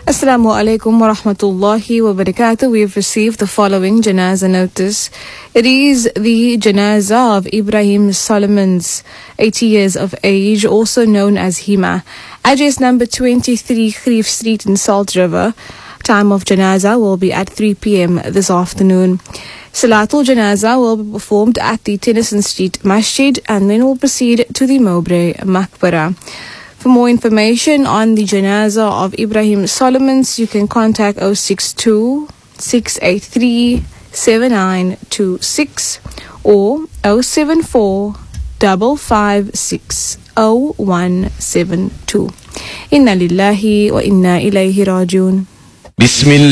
Assalamu alaikum wa rahmatullahi wa barakatuh. We have received the following janazah notice. It is the janazah of Ibrahim Solomons, 80 years of age, also known as Hima. Address number 23 Khreef Street in Salt River. Time of janazah will be at 3 p.m. this afternoon. Salatul Janazah will be performed at the Tennyson Street Masjid and then will proceed to the Mowbray Maqbara. For more information on the janazah of Ibrahim Solomons, you can contact 062 683 7926 or 074 556 0172. Inna lillahi wa inna ilayhi rajiun.